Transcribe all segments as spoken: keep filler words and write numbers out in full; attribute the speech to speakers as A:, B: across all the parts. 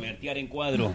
A: Mertear en cuadro.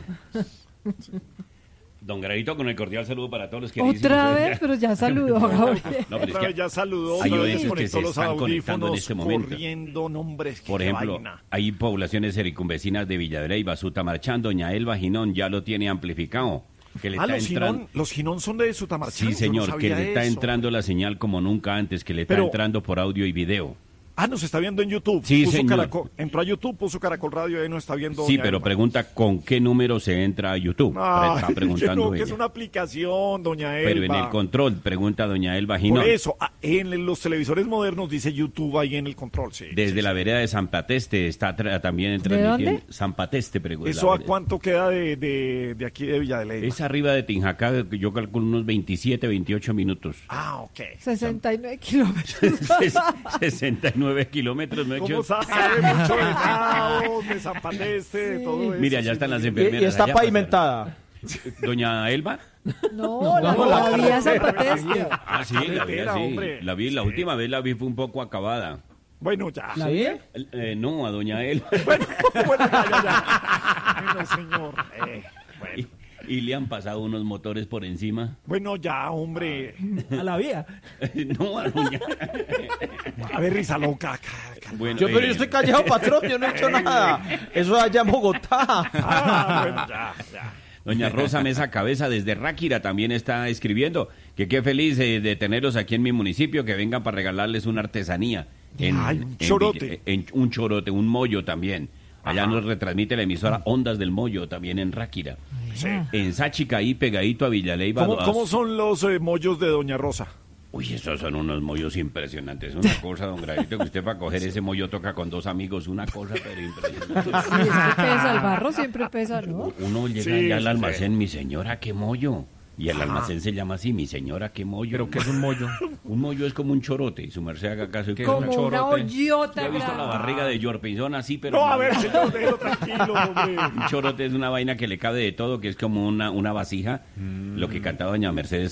A: Don Gravito, con el cordial saludo para todos los queridos.
B: Otra vez, pero ya saludó, Gabriel.
A: No, pero es
C: Otra
A: que
C: vez ya saludó,
A: hay
C: otra vez
A: oyentes que se
C: conectó los
A: están conectando en
C: audífonos,
A: este momento.
C: corriendo, nombres, qué
A: Por ejemplo,
C: vaina.
A: hay poblaciones circunvecinas de Villadera y Basuta marchando. Doña Elba Ginón ya lo tiene amplificado. Que le
C: Ah,
A: está
C: los
A: entrando...
C: Ginón, los Ginón son de Sutamarchán.
A: Sí, señor,
C: yo no
A: que
C: sabía
A: le está
C: eso.
A: entrando la señal como nunca antes, que le está
C: Pero-
A: entrando por audio y video.
C: Ah, nos está viendo en YouTube.
A: Sí,
C: Puso
A: señor.
C: Caracol- entró a YouTube, puso Caracol Radio y ahí nos está viendo.
A: Sí,
C: doña
A: pero
C: Elba.
A: pregunta con qué número se entra a YouTube.
C: Ay,
A: está
C: que
A: preguntando
C: no, que
A: ella.
C: es una aplicación, doña Elba.
A: Pero en el control, pregunta doña Elba Ginón.
C: Por eso, ah, en los televisores modernos dice YouTube ahí en el control, sí.
A: Desde
C: sí,
A: la
C: sí.
A: vereda de San Pateste está tra- también
B: ¿De
A: transmitiendo.
B: dónde?
A: San Pateste, pregunta.
C: ¿Eso a cuánto queda de, de, de aquí de Villa de Leyva?
A: Es arriba de Tinjacá, yo calculo unos veintisiete, veintiocho minutos.
C: Ah, ok.
B: sesenta y nueve kilómetros.
A: sesenta y nueve kilómetros, ¿no he
C: ¿Cómo
A: hecho?
C: sabe mucho de Naos, de San Pateste, de todo eso?
A: Mira, ya
C: sí,
A: están
C: muy
A: las
C: bien.
A: enfermeras.
D: Y, y está
A: allá
D: pavimentada.
A: pasaron. Doña Elba.
B: No, la,
D: No,
B: la
D: la
B: vía
D: carretera.
B: Zapateste.
A: Ah, sí, la vi,
C: Carretera,
A: sí.
C: hombre.
A: La vi, la
C: Sí.
A: última vez la vi fue un poco acabada.
C: Bueno, ya.
D: ¿La vi?
A: Eh, no, a doña Elba.
C: Bueno, bueno, ya, ya, ya. Bueno, señor. Eh, bueno.
A: Y, y le han pasado unos motores por encima.
C: Bueno, ya, hombre.
D: A la vía.
A: No, a doña.
C: A ver, risa loca. ca- calma.
A: Bueno,
D: Yo, pero
A: eh,
D: yo estoy callado, patrón, yo no he hecho nada. Eso es allá en Bogotá.
C: Ah, bueno, ya, ya.
A: Doña Rosa Mesa Cabeza desde Ráquira también está escribiendo que qué feliz eh, de tenerlos aquí en mi municipio, que vengan para regalarles una artesanía. En,
C: Ay, un
A: en
C: chorote.
A: Villa- en- un chorote, un mollo también. Allá nos retransmite la emisora Ondas del Mollo, también en Ráquira.
C: Sí.
A: En Sáchica, ahí pegadito a Villaleiva.
C: ¿Cómo, cómo son los eh, mollos de Doña Rosa?
A: Uy, esos son unos mollos impresionantes. Una cosa, don Gravito, que usted para coger ese mollo toca con dos amigos. Una cosa, pero impresionante.
B: Sí, es que pesa, el barro siempre pesa, ¿no?
A: Uno llega
C: Sí,
A: allá al
C: sí,
A: almacén, mi señora, qué mollo. Y el almacén se llama así, mi señora, qué mollo.
D: Pero ¿qué es un mollo?
A: Un mollo es como un chorote, y su merced haga caso.
D: ¿Qué es
B: Como
D: un
B: una
D: chorote?
B: hoyota
A: ¿Ya ha visto la
B: grande.
A: barriga de Yorpinzón así, pero...
C: No, a ver, señor, déjelo tranquilo, hombre.
A: Un chorote es una vaina que le cabe de todo, que es como una, una vasija, lo que cantaba doña Mercedes